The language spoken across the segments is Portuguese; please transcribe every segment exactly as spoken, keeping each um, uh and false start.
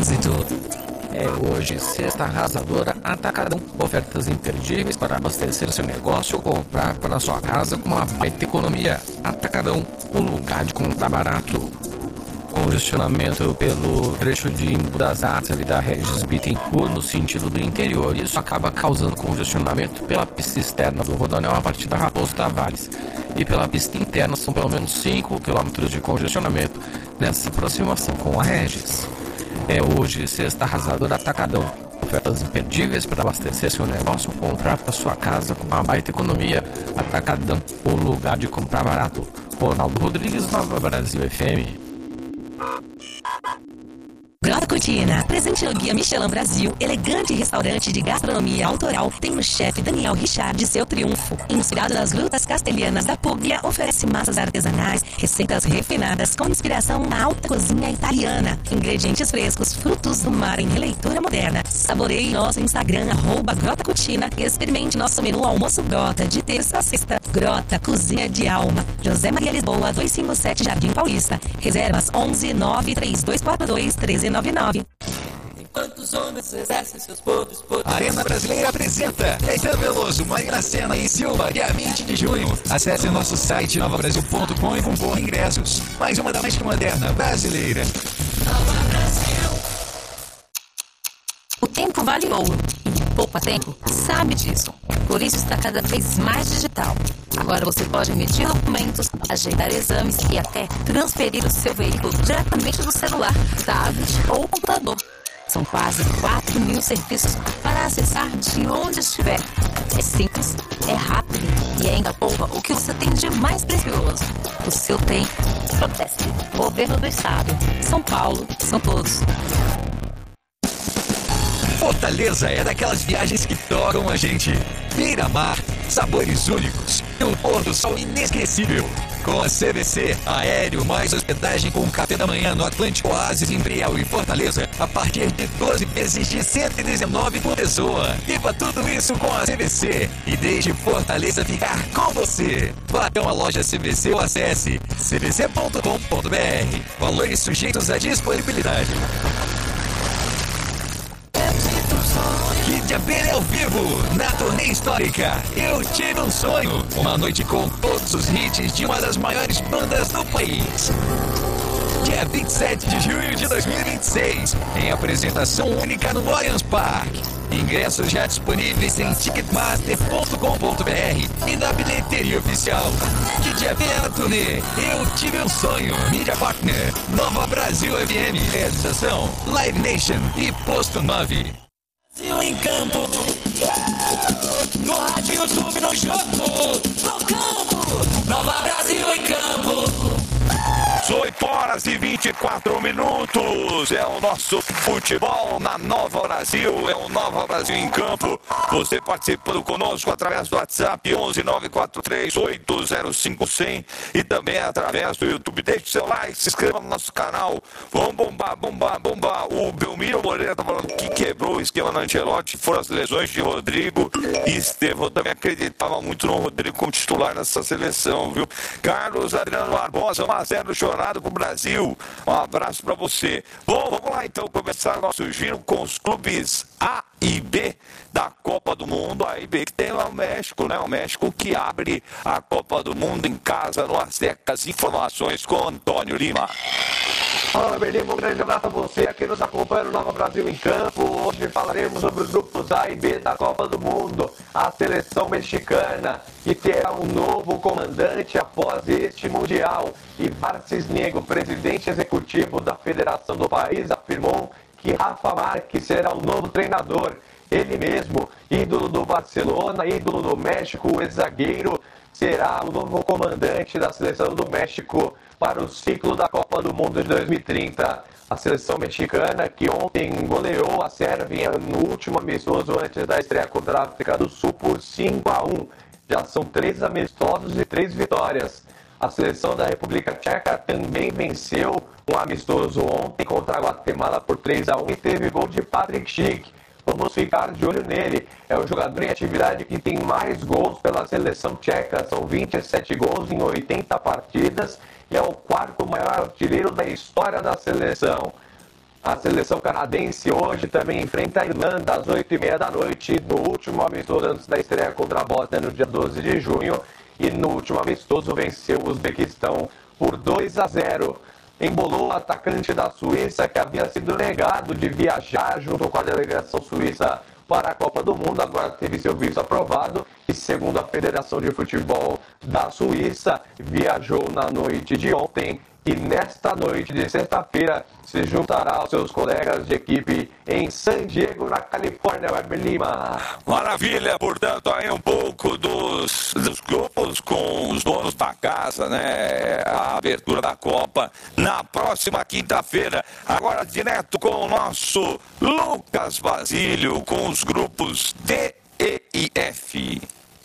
trânsito. É hoje, sexta arrasadora Atacadão. Ofertas imperdíveis para abastecer seu negócio ou comprar para sua casa com uma baita economia. Atacadão, o lugar de comprar barato. Congestionamento pelo trecho de Embu das Artes ali da Regis Bittencourt no sentido do interior. Isso acaba causando congestionamento pela pista externa do Rodoanel a partir da Raposo Tavares. E pela pista interna são pelo menos cinco quilômetros de congestionamento nessa aproximação com a Regis. É hoje, sexta arrasadora Atacadão. Ofertas imperdíveis para abastecer seu negócio ou comprar para sua casa com uma baita economia. Atacadão, o lugar de comprar barato. Ronaldo Rodrigues, Nova Brasil F M. Grota Cortina, presente no Guia Michelin Brasil, elegante restaurante de gastronomia autoral, tem o chefe Daniel Richard de seu triunfo. Inspirado nas lutas castelhanas da Puglia, oferece massas artesanais, receitas refinadas com inspiração na alta cozinha italiana, ingredientes frescos, frutos do mar em releitura moderna. Saboreie nosso Instagram, arroba Grota Cortina, e experimente nosso menu almoço Grota, de terça a sexta. Grota, cozinha de alma. José Maria Lisboa, duzentos e cinquenta e sete, Jardim Paulista. Reservas onze nove três dois quatro dois um três nove nove. Enquanto os homens exercem seus poderes, poderes. Arena Brasileira apresenta Caetano Veloso, Marina Sena e Silva, dia vinte de junho. Acesse nosso site nova brasil ponto com e concorra ingressos. Mais uma da Mágica Moderna Brasileira. Nova Brasil. O tempo vale ouro e poupa tempo sabe disso. Por isso está cada vez mais digital. Agora você pode emitir documentos, agendar exames e até transferir o seu veículo diretamente do celular, tablet ou computador. São quase quatro mil serviços para acessar de onde estiver. É simples, é rápido e ainda poupa o que você tem de mais precioso: o seu tempo. Proteste. Governo do Estado. São Paulo, são todos. Fortaleza é daquelas viagens que tocam a gente. Beira-mar, sabores únicos e um pôr do sol inesquecível. Com a C V C, aéreo mais hospedagem com café da manhã no Atlântico Oasis Imperial e Fortaleza, a partir de doze vezes de cento e dezenove por pessoa. Viva tudo isso com a C V C e deixe Fortaleza ficar com você. Vá até uma loja C V C ou acesse c v c ponto com ponto b r. Valores sujeitos à disponibilidade. Kid Abelha ao vivo, na turnê histórica Eu Tive um Sonho. Uma noite com todos os hits de uma das maiores bandas do país. Dia vinte e sete de junho de dois mil e vinte e seis, em apresentação única no Allianz Parque. Ingressos já disponíveis em ticketmaster ponto com ponto b r e na bilheteria oficial. Kid Abelha na turnê Eu Tive um Sonho. Mídia Partner Nova Brasil F M. Realização Live Nation e Posto nove. Brasil em campo, no rádio, YouTube, no jogo, no campo, Nova Brasil em campo. oito horas e vinte e quatro minutos, é o nosso futebol na Nova Brasil, é o Nova Brasil em campo. Você participando conosco através do WhatsApp onze nove quatro três oito zero cinco cem e também através do YouTube. Deixe seu like, se inscreva no nosso canal. Vamos bombar, bombar, bombar. O Belmiro Moreira tá falando que quebrou o esquema no Ancelotti, foram as lesões de Rodrigo e Estevão. Também acreditava muito no Rodrigo como titular nessa seleção, viu? Carlos Adriano Barbosa, um a zero chorado pro Brasil. Um abraço pra você. Bom, vamos lá então começar nosso giro com os clubes A e B da Copa do Mundo. A e B que tem lá o México, né? O México que abre a Copa do Mundo em casa no Azteca. As informações com Antônio Lima. Olá, Berlim, um grande abraço a você aqui nos acompanha no Nova Brasil em Campo. Hoje falaremos sobre os grupos A e B da Copa do Mundo. A seleção mexicana, que terá um novo comandante após este Mundial. Ivar Cisnego, presidente executivo da federação do país, afirmou que Rafa Marques será o novo treinador. Ele mesmo, ídolo do Barcelona, ídolo do México, o ex-zagueiro, será o novo comandante da seleção do México para o ciclo da Copa do Mundo de dois mil e trinta. A seleção mexicana, que ontem goleou a Sérvia no último amistoso antes da estreia contra a África do Sul por cinco a um. Já são três amistosos e três vitórias. A seleção da República Tcheca também venceu um amistoso ontem contra a Guatemala por três a um e teve gol de Patrick Schick. Vamos ficar de olho nele. É o jogador em atividade que tem mais gols pela seleção tcheca. São vinte e sete gols em oitenta partidas e é o quarto maior artilheiro da história da seleção. A seleção canadense hoje também enfrenta a Irlanda às oito e meia da noite, no último amistoso antes da estreia contra a Bósnia no dia doze de junho. E no último amistoso venceu o Uzbequistão por dois a zero. Embolou o atacante da Suíça, que havia sido negado de viajar junto com a delegação suíça para a Copa do Mundo, agora teve seu visto aprovado e, segundo a Federação de Futebol da Suíça, viajou na noite de ontem e nesta noite de sexta-feira se juntará aos seus colegas de equipe em San Diego, na Califórnia. Web Lima. Maravilha, portanto, aí um pouco dos, dos grupos com os donos da casa, né? A abertura da Copa na próxima quinta-feira. Agora direto com o nosso Lucas Basílio, com os grupos D, E e F.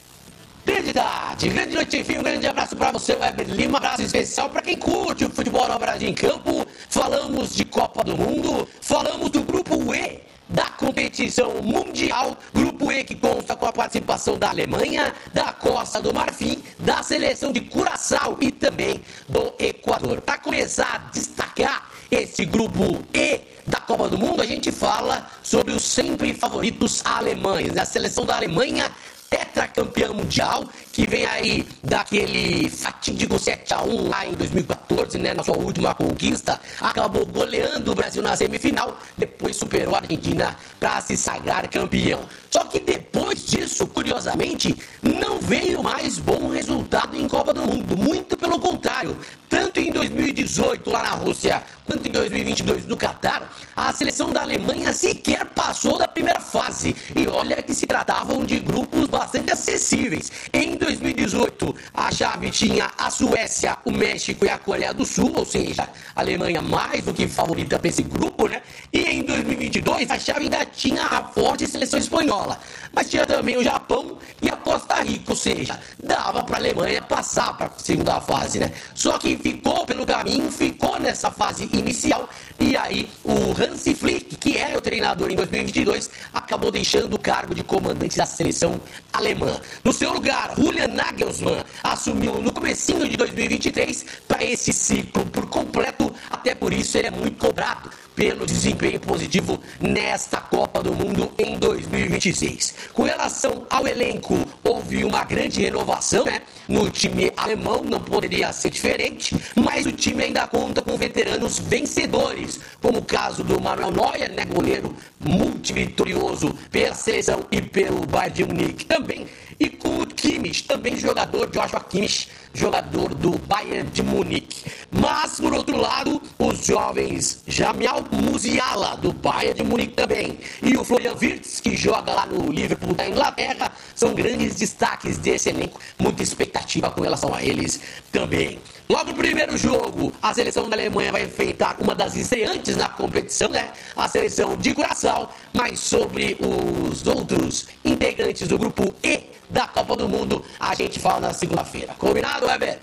Grande tarde, grande noite, enfim, um grande abraço para você, Weber Lima, um abraço especial para quem curte o futebol no Brasil em campo. Falamos de Copa do Mundo, falamos do grupo E da competição mundial, grupo E que consta com a participação da Alemanha, da Costa do Marfim, da seleção de Curaçao e também do Equador. Para começar a destacar esse grupo E da Copa do Mundo, a gente fala sobre os sempre favoritos alemães, a seleção da Alemanha, tetracampeã mundial, que vem aí daquele fatídico sete a um lá em dois mil e quatorze, né, na sua última conquista, acabou goleando o Brasil na semifinal, depois superou a Argentina para se sagrar campeão. Só que depois disso, curiosamente, não veio mais bom resultado em Copa do Mundo, muito pelo contrário. Tanto em dois mil e dezoito lá na Rússia, quanto em dois mil e vinte e dois no Catar, a seleção da Alemanha sequer passou da primeira fase. E olha que se tratavam de grupos bastante acessíveis. Em dois mil e dezoito, a chave tinha a Suécia, o México e a Coreia do Sul, ou seja, a Alemanha mais do que favorita para esse grupo, né? E em dois mil e vinte e dois, a chave ainda tinha a forte seleção espanhola, mas tinha também o Japão e a Costa Rica, ou seja, dava para a Alemanha passar para a segunda fase, né? Só que ficou pelo caminho, ficou nessa fase inicial, e aí o Hansi Flick, que era o treinador em dois mil e vinte e dois, acabou deixando o cargo de comandante da seleção alemã. No seu lugar, Julian Nagelsmann assumiu no comecinho de dois mil e vinte e três para esse ciclo por completo, até por isso ele é muito cobrado pelo desempenho positivo nesta Copa do Mundo em dois mil e vinte e seis. Com relação ao elenco, houve uma grande renovação, né? No time alemão não poderia ser diferente, mas o time ainda conta com veteranos vencedores, como o caso do Manuel Neuer, né? Goleiro multivitorioso pela seleção e pelo Bayern de Munique também, e com o Kimmich, também jogador, Joshua Kimmich, jogador do Bayern de Munique. Mas, por outro lado, os jovens Jamel Musiala, do Bayern de Munique também, e o Florian Wirtz, que joga lá no Liverpool da Inglaterra, são grandes destaques desse elenco, muita expectativa com relação a eles também. Logo no primeiro jogo, a seleção da Alemanha vai enfrentar uma das estreantes na competição, né? A seleção de Curaçao, mas sobre os outros integrantes do grupo E da Copa do Mundo, a gente fala na segunda-feira. Combinado, Weber?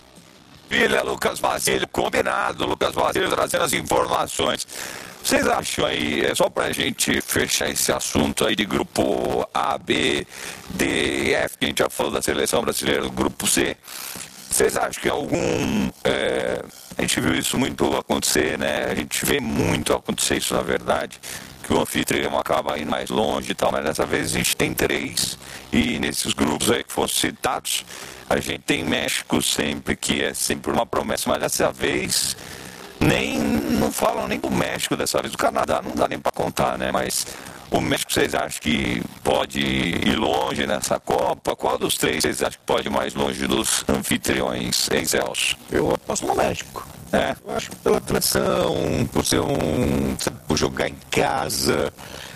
Filha, Lucas Basílio, combinado, Lucas Basílio trazendo as informações. Vocês acham aí, é só pra gente fechar esse assunto aí de grupo A, B, D e F, que a gente já falou da seleção brasileira do grupo C, vocês acham que algum... É, a gente viu isso muito acontecer, né? A gente vê muito acontecer isso, na verdade, que o anfitrião acaba indo mais longe e tal, mas dessa vez a gente tem três, e nesses grupos aí que foram citados, a gente tem México sempre, que é sempre uma promessa, mas dessa vez nem, não falam nem do México dessa vez, o Canadá não dá nem para contar, né? Mas o México, vocês acham que pode ir longe nessa Copa? Qual dos três vocês acham que pode ir mais longe dos anfitriões, hein, Celso? Eu aposto no México. É. Eu acho que pela tradição, por ser um... por jogar em casa.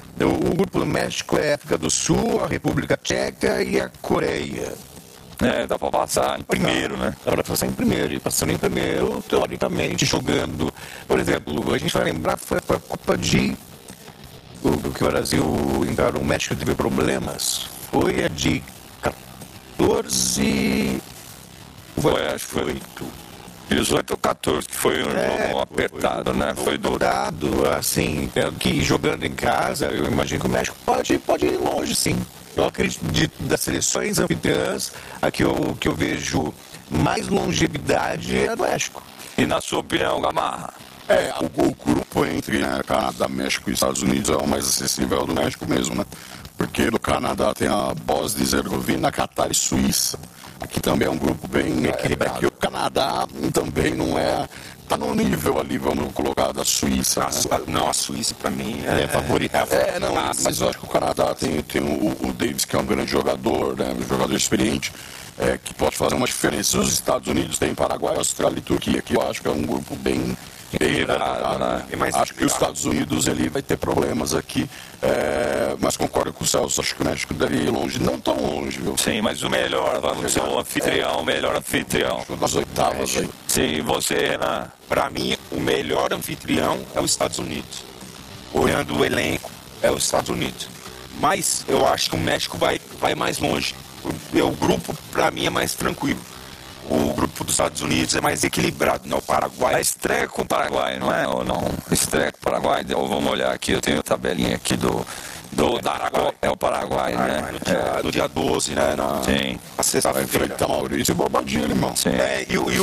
O grupo do México é a África do Sul, a República Tcheca e a Coreia. É, dá pra passar em primeiro, né? Dá pra passar em primeiro. E passando em primeiro, teoricamente, jogando... Por exemplo, a gente vai lembrar, foi a Copa de... O que o Brasil encarou, o México teve problemas. Foi a de quatorze... Foi, acho que foi dezoito ou quatorze, que foi um é, jogo apertado, foi, né? Foi duro. Apertado, assim, que jogando em casa, eu imagino que o México pode, pode ir longe, sim. Eu acredito de, das seleções anfitriãs, a que eu, que eu vejo mais longevidade é do México. E na sua opinião, Gamarra? É, o, o grupo entre né, Canadá, México e Estados Unidos é o mais acessível, é o do México mesmo, né? Porque no Canadá tem a Bósnia e Herzegovina, Catar e Suíça. Aqui também é um grupo bem equilibrado. Aqui o Canadá também não é... Tá no nível ali, vamos colocar, da Suíça. A Su... Não, a Suíça pra mim é, é favorita. É, não, mas eu acho que o Canadá tem, tem o, o Davis, que é um grande jogador, né? Um jogador experiente, é, que pode fazer uma diferença. Os Estados Unidos tem Paraguai, Austrália e Turquia, que eu acho que é um grupo bem... Equilibrado, né? Acho que os Estados Unidos ele vai ter problemas aqui, é, mas concordo com o Celso, acho que o México deve ir longe, não tão longe, viu? Sim, mas o melhor, vamos ser o anfitrião, o melhor anfitrião. Das oitavas aí. Sim, você, Renan? Pra mim, o melhor anfitrião é os Estados Unidos. Olhando o elenco, é os Estados Unidos. Mas eu acho que o México vai, vai mais longe. O, o grupo, pra mim, é mais tranquilo. O grupo dos Estados Unidos é mais equilibrado, né? O Paraguai. A estreia com o Paraguai, não é? Ou não? Estreia com o Paraguai. Então, vamos olhar aqui, eu tenho a tabelinha aqui do... do é, Paraguai. É o Paraguai, Paraguai né? No dia, é. no dia doze, né? Na, Sim. Na sexta-feira. Vai enfrentar Maurício e Bobadilha, irmão. Sim. É, e o... E, o,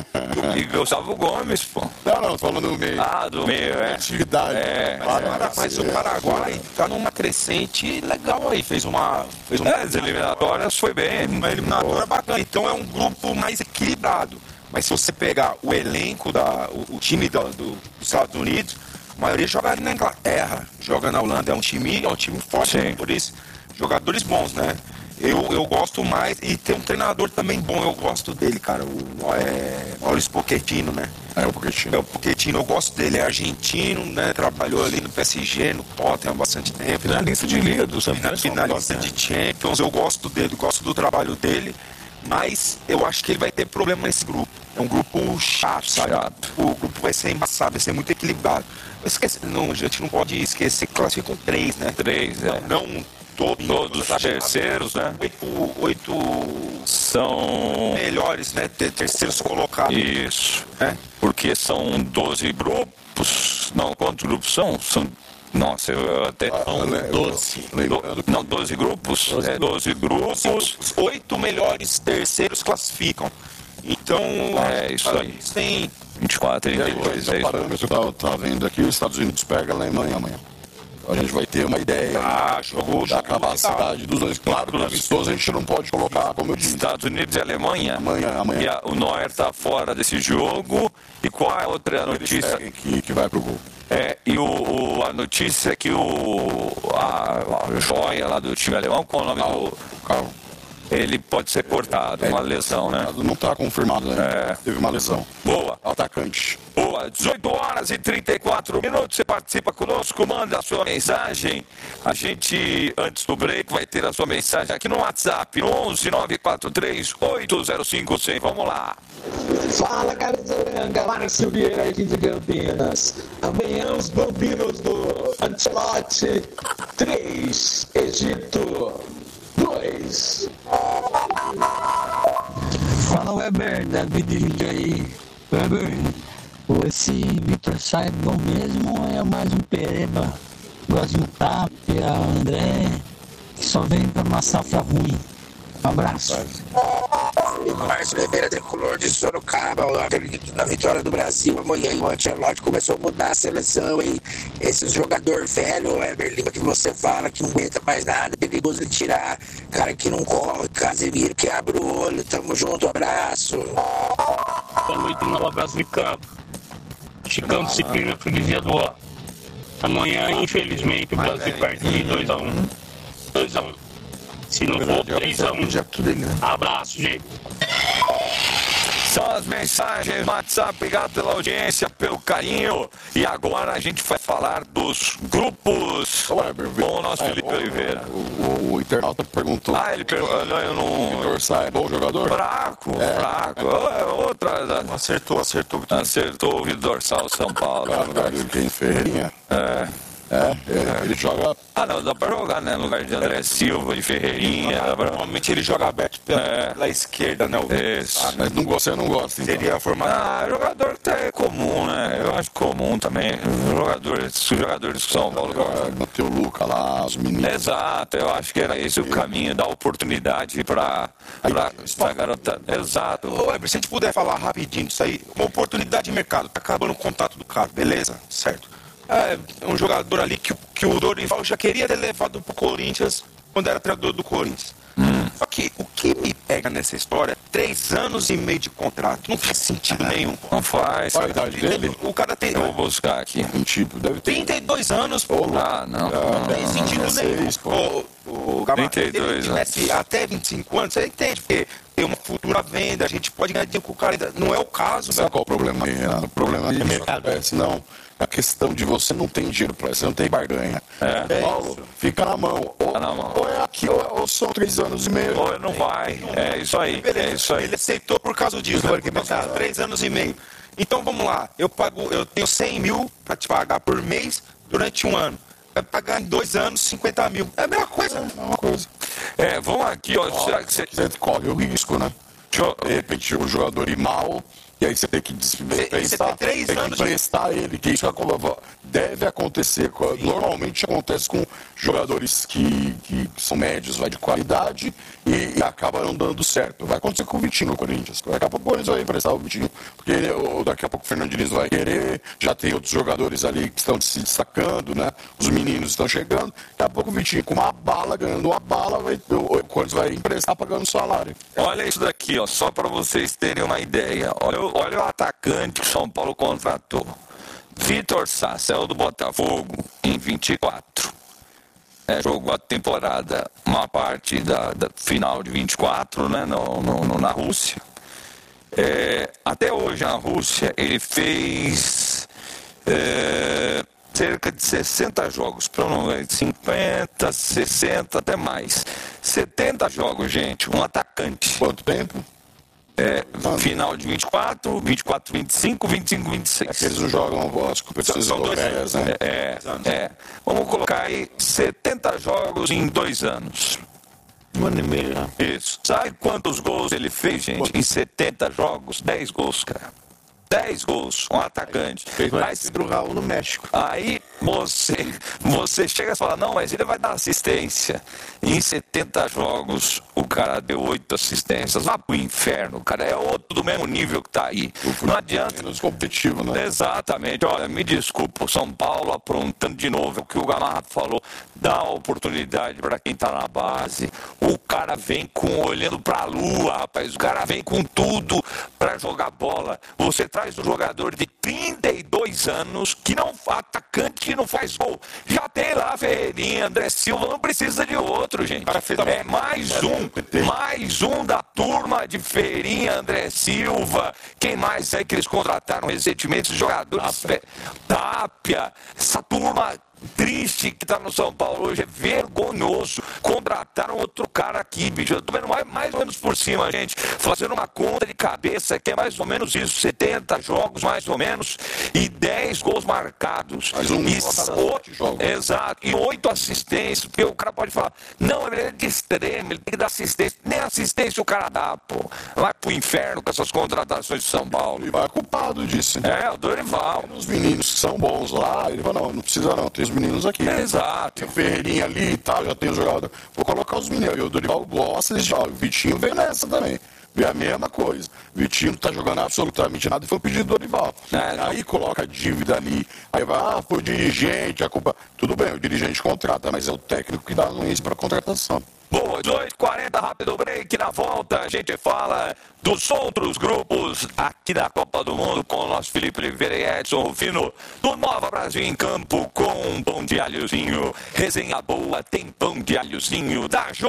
e Gustavo Gomes, pô. Não, não, falando do meio. Ah, do meio, é. Atividade. É. Mas, é, mas o Paraguai tá numa crescente legal aí. Fez uma... Fez um é, as eliminatórias foi bem. Uma eliminatória bacana. Então é um grupo mais equilibrado. Mas se você pegar o elenco, da, o, o time do, do, dos Estados Unidos, a maioria joga na Inglaterra, joga na Holanda. É um time, é um time forte, né? Por isso, jogadores bons, né? Eu, eu gosto mais, e tem um treinador também bom, eu gosto dele, cara, o é, Maurício Pochettino, né? É o Pochettino. É o Pochettino, eu gosto dele, é argentino, né? Trabalhou ali no P S G, no Tottenham há bastante tempo. Finalista de Liga do Champions. Finalista de Champions, eu gosto dele, gosto do trabalho dele. Mas eu acho que ele vai ter problema nesse grupo. É um grupo chato, sabe? Chato. O grupo vai ser embaçado, vai ser muito equilibrado. Esquece, não, a gente não pode esquecer que classificam três, né? Três, é. Não, não todos, todos os terceiros, né? Oito, oito são melhores, né? Terceiros colocados. Isso. É? Porque são doze grupos. Não, quantos grupos são? São. Nossa, eu até. São doze. Não, doze grupos. doze, é, doze grupos. Os oito melhores terceiros classificam. Então, é isso aí. Tem vinte e quatro, trinta e dois. Então, parâmetro, tá, tá vendo aqui, os Estados Unidos pega a Alemanha amanhã. A gente vai ter uma ideia ah, jogou, da capacidade dos dois. Claro que no amistoso a gente não pode colocar, como eu disse. Estados Unidos e Alemanha. Amanhã, amanhã. E a, o Neuer está fora desse jogo. E qual é a outra notícia? Que, que vai pro gol. É, e o, o, a notícia é que o a, a joia lá do time alemão, qual é o nome do... Carlos. Ele pode ser cortado, é, uma lesão, né? Não está confirmado, né? É. Teve uma lesão. Boa. Atacante. Boa. dezoito horas e trinta e quatro minutos. Você participa conosco, manda a sua mensagem. A gente, antes do break, vai ter a sua mensagem aqui no WhatsApp, no onze nove quatro três oito zero cinco cem. Vamos lá. Fala, Carizanga, Márcio Vieira aqui de Campinas. Amanhã os bambinos do Ancelotti. três, Egito. dois. Fala, Weber, da vídeo aí. Weber, esse Vitor Sá é bom mesmo ou é mais um pereba? Gosto de um Tapia, André, que só vem pra uma safra ruim. Um abraço. Márcio Oliveira, tricolor de Sorocaba. Eu acredito na vitória do Brasil amanhã. E o Ancelotti começou a mudar a seleção, hein? Esse jogador velho, Eber Lima, que você fala que não aguenta mais nada, perigoso de tirar. Cara que não corre, Casemiro que abre o olho. Tamo junto, abraço. Boa noite, Nova Brasil em Campo. Chicão, disciplina, freguesia do ó. Amanhã, infelizmente, o Brasil perde de dois a um. dois a um. Se não for três a um. Abraço, gente. São as mensagens no WhatsApp. Obrigado pela audiência, pelo carinho. E agora a gente vai falar dos grupos com o nosso Felipe Oliveira. O, o, o internauta perguntou. Ah, ele perguntou. Eu não. Vitor Sá é bom jogador? Fraco, é. fraco. É. Outra. Acertou, acertou. Acertou o Vitor Sá, o São Paulo. Ah, lugar dele tem Ferreirinha. É. É, ele, ele joga. Ah, não, dá pra jogar, né? No lugar de André Silva, de Ferreirinha. Ah, pra... Normalmente ele joga aberto pela, é. pela esquerda, né? Isso. Ah, mas não gosta, eu não gosto. Então. Seria a formação. Ah, jogador é comum, né? Eu acho comum também. Os jogadores, os jogadores de São Paulo. Manter o Luca lá, os meninos. Exato, eu acho que era esse o caminho, dar oportunidade para a garota. Exato. Ô, Weber, se a gente puder falar rapidinho isso aí, uma oportunidade de mercado, tá acabando o contrato do cara, beleza, certo. É um jogador ali que, que o Dorival já queria ter levado pro Corinthians quando era treinador do Corinthians. Hum. Só que o que me pega nessa história é três anos e meio de contrato. Não faz sentido nenhum. Não faz. Qual a idade dele? O cara tem. Eu vou buscar aqui. Um tipo, deve ter. trinta e dois anos, pô. Ah, não. Não tem sentido nenhum. O, o Gamarra, se ele tivesse até vinte e cinco anos, você entende, porque tem uma futura venda, a gente pode ganhar dinheiro com o cara ainda. Não é o caso, Sabe qual é o problema aí? O problema aí é mercado. Não. A questão de você não tem dinheiro para isso, você não tem barganha. É, é Paulo, fica na mão. Ou, na mão. ou é aqui, ou, ou são três anos e meio. Ou não vai. É isso aí. Beleza. É isso aí. Ele aceitou por causa disso, porque passou três anos e meio. Então vamos lá, eu pago, eu tenho cem mil para te pagar por mês durante um ano. Vai pagar em dois anos cinquenta mil. É a mesma coisa. É a mesma coisa. É, vamos aqui, ó. ó será que você... você corre o risco, né? Eu... De repente o jogador ir mal. E aí você tem que dispensar, tem que emprestar ele, que isso deve acontecer. Normalmente acontece com jogadores que, que são médios, vai de qualidade e, e acaba não dando certo. Vai acontecer com o Vitinho no Corinthians. Daqui a pouco o Corinthians vai emprestar o Vitinho, porque ele, daqui a pouco o Fernando Diniz vai querer, já tem outros jogadores ali que estão se destacando, né? Os meninos estão chegando, daqui a pouco o Vitinho com uma bala, ganhando uma bala, vai, o Corinthians vai emprestar pagando salário. Olha isso daqui, ó, só para vocês terem uma ideia. Olha Olha o atacante que o São Paulo contratou. Vitor Sá, saiu do Botafogo em vinte e quatro. É, jogou a temporada, uma parte da, da final de vinte e quatro, né, no, no, na Rússia. É, até hoje, na Rússia, ele fez é, cerca de sessenta jogos. Provavelmente cinquenta, sessenta, até mais. setenta jogos, gente, um atacante. Quanto tempo? É, final de vinte e quatro, vinte e quatro, vinte e cinco, vinte e cinco, vinte e seis. É que eles não jogam as competições europeias, né? É, é. Vamos colocar aí setenta jogos em dois anos. Um ano e meio, né? Isso. Sabe quantos gols ele fez, gente? Em setenta jogos? dez gols, cara. dez gols, um atacante. Fez mais Pedro Raul no México. Aí você, você chega e fala, não, mas ele vai dar assistência. Em setenta jogos, o cara deu oito assistências. Vá pro inferno, o cara é outro do mesmo nível que tá aí. Não adianta. Menos competitivo, né? Exatamente. Olha, me desculpa, o São Paulo aprontando de novo o que o Gamarra falou. Dá oportunidade para quem tá na base. O cara vem com olhando pra lua, rapaz. O cara vem com tudo para jogar bola. Você traz um jogador de trinta e dois anos que não atacante que não faz gol. Já tem lá Ferreirinha, André Silva, não precisa de outro, gente. É mais um, mais um da turma de Ferreirinha, André Silva. Quem mais é que eles contrataram recentemente? Os jogadores Tapia, essa turma triste que tá no São Paulo hoje, é vergonhoso. Contrataram outro cara aqui, bicho. Eu tô vendo mais, mais ou menos por cima, gente, fazendo uma conta de cabeça que é mais ou menos isso, setenta jogos mais ou menos e dez gols marcados. Mais um, e o... Exato. E oito assistências, porque o cara pode falar, não, ele é de extremo, ele tem que dar assistência. Nem assistência o cara dá, pô. Vai pro inferno com essas contratações de São Paulo. E vai culpado disso. É, o Dorival. Os meninos que são bons lá, ele fala, não, não precisa não, tem os meninos aqui. É, exato. Tem o Ferreirinha ali e tal, já tem o jogador. Vou colocar os meninos. E o Dorival gosta de jogar. O Vitinho vem nessa também. Vê a mesma coisa. O Vitinho não tá jogando absolutamente nada e foi pedir do Dorival. É, aí coloca a dívida ali. Aí vai, ah, foi o dirigente, a culpa. Tudo bem, o dirigente contrata, mas é o técnico que dá anuência para contratação. Boa, dezoito e quarenta, rápido break. Na volta a gente fala dos outros grupos aqui da Copa do Mundo com o nosso Felipe Oliveira e Edson Rufino. Do Nova Brasil em Campo com pão de alhozinho. Resenha boa, tem pão de alhozinho da Jo.